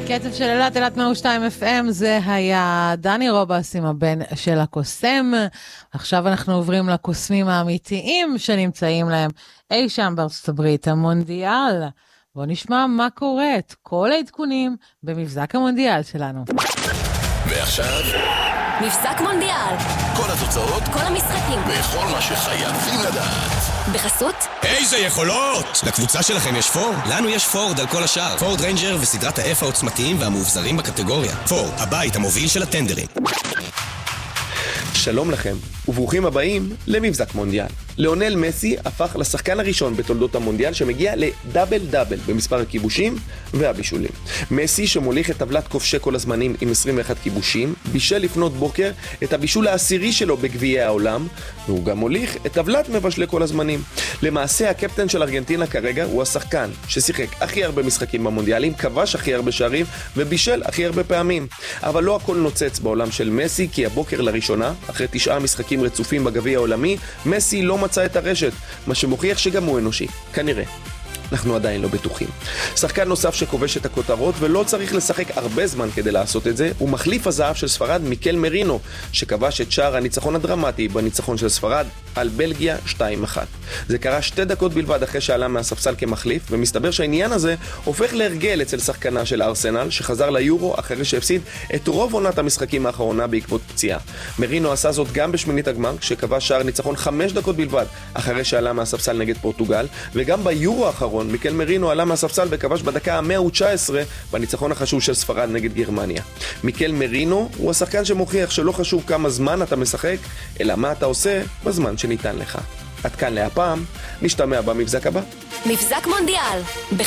קצב של אלת, אלת 102 FM, זה היה דני רובס עם הבן של הקוסם. עכשיו אנחנו עוברים לקוסמים האמיתיים שנמצאים להם אי שם בארצות הברית, המונדיאל. בוא נשמע מה קורה, את כל העדכונים במבזק המונדיאל שלנו. ועכשיו מבזק מונדיאל, כל התוצאות, כל המשחקים וכל מה שחייבים לדעת. בחסות איזה יכולות! לקבוצה שלכם יש פורד? לנו יש פורד על כל השאר. פורד ריינג'ר וסדרת ה-F העוצמתיים והמאובזרים בקטגוריה. פורד, הבית המוביל של הטנדרים. שלום לכם, וברוכים הבאים למבזק מונדיאל. ליאונל מסי הפך לשחקן הראשון בתולדות המונדיאל שמגיע לדאבל דאבל במספר הכיבושים והבישולים. מסי שמוליך את טבלת כובשי כל הזמנים עם 21 כיבושים, בישל לפנות בוקר את הבישול העשירי שלו בגביעי העולם, והוא גם מוליך את טבלת מבשלי כל הזמנים. למעשה הקפטן של ארגנטינה כרגע הוא השחקן ששיחק הכי הרבה משחקים במונדיאלים, כבש הכי הרבה שערים ובישל הכי הרבה פעמים. אבל לא הכל נוצץ בעולם של מסי, כי הבוקר לראשונה, אחרי 9 משחקים רצופים בגביע העולמי, מסי לא מצא את הרשת, מה שמוכיח שגם הוא אנושי, כנראה. אנחנו עדיין לא בטוחים. שחקן נוסף שכובש את הכותרות ולא צריך לשחק הרבה זמן כדי לעשות את זה, הוא מחליף הזהב של ספרד מיקל מרינו, שכבש את שער הניצחון הדרמטי בניצחון של ספרד על בלגיה 2-1. זה קרה 2 דקות בלבד אחרי שעלה מהספסל כמחליף, ומסתבר שהעניין הזה הופך להרגל אצל שחקנה של ארסנל, שחזר ליורו אחרי שהפסיד את רוב עונת המשחקים האחרונה בעקבות פציעה. מרינו עשה זאת גם בשמינית הגמר, כשכבש שער ניצחון 5 דקות בלבד אחרי שעלה מהספסל נגד פורטוגל, וגם ביורו האחרון מיקל מרינו עלה מהספסל וכבש בדקה ה-119 בניצחון החשוב של ספרד נגד גרמניה. מיקל מרינו הוא השחקן שמוכיח שלא חשוב כמה זמן אתה משחק, אלא מה אתה עושה בזמן שניתן לך. עד כאן להפעם, נשתמע במבזק הבא. מבזק מונדיאל, בחסות